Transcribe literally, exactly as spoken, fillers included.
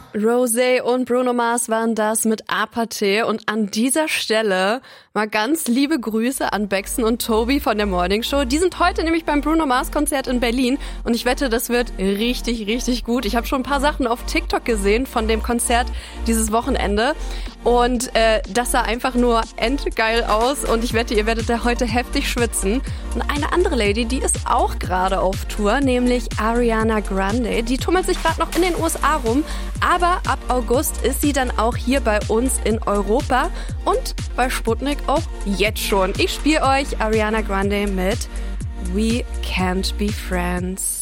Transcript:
Rosé und Bruno Mars waren das mit Apathy und an dieser Stelle mal ganz liebe Grüße an Bexen und Tobi von der Morning Show. Die sind heute nämlich beim Bruno Mars Konzert in Berlin und ich wette, das wird richtig, richtig gut. Ich habe schon ein paar Sachen auf TikTok gesehen von dem Konzert dieses Wochenende und äh, das sah einfach nur endgeil aus und ich wette, ihr werdet da heute heftig schwitzen. Und eine andere Lady, die ist auch gerade auf Tour, nämlich Ariana Grande. Die tummelt sich gerade noch in den U S A rum, aber ab August ist sie dann auch hier bei uns in Europa und bei Sputnik auch jetzt schon. Ich spiele euch Ariana Grande mit We Can't Be Friends.